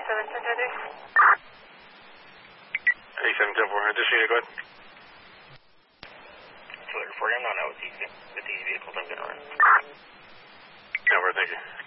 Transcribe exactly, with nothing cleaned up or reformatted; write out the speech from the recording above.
seven ten three. eighty-seven ten four, this unit, go ahead. Twitter for you, I'm not out with these, with these vehicles I'm going to run. Over, thank you.